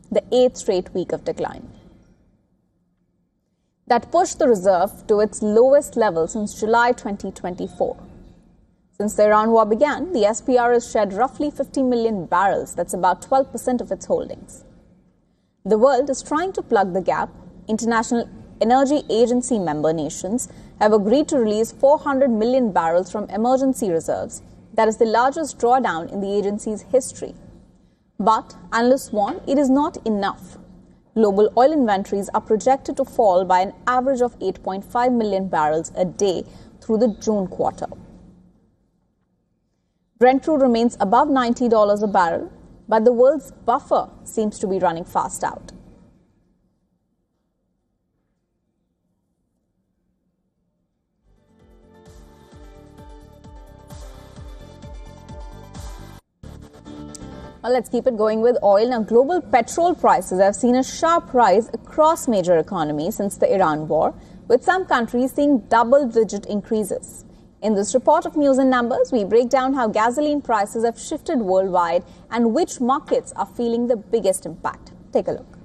the 8th straight week of decline. That pushed the reserve to its lowest level since July 2024. Since the Iran war began, the SPR has shed roughly 50 million barrels, that's about 12% of its holdings. The world is trying to plug the gap. International Energy Agency member nations have agreed to release 400 million barrels from emergency reserves. That is the largest drawdown in the agency's history. But analysts warn it is not enough. Global oil inventories are projected to fall by an average of 8.5 million barrels a day through the June quarter. Brent crude remains above $90 a barrel, but the world's buffer seems to be running fast out. Well, let's keep it going with oil. Now, global petrol prices have seen a sharp rise across major economies since the Iran war, with some countries seeing double-digit increases. In this report of News and Numbers, we break down how gasoline prices have shifted worldwide and which markets are feeling the biggest impact. Take a look.